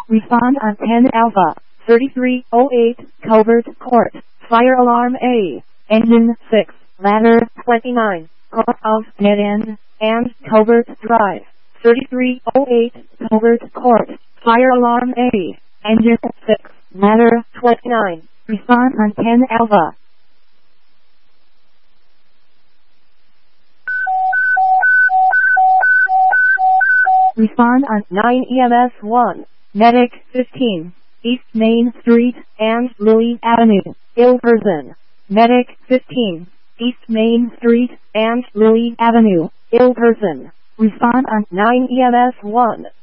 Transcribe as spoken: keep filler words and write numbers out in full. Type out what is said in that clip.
Respond on ten Alpha, thirty-three oh eight, Covert Court, Fire Alarm A, Engine six, Ladder twenty-nine, Court of Dead End, and Covert Drive, thirty-three oh eight, Covert Court, Fire Alarm A, Engine six, Ladder twenty-nine, respond on ten Alpha. Respond on nine E M S one, Medic fifteen, East Main Street and Louis Avenue, Ilverston. Medic fifteen, East Main Street and Louis Avenue, Ilverston. Respond on nine E M S one.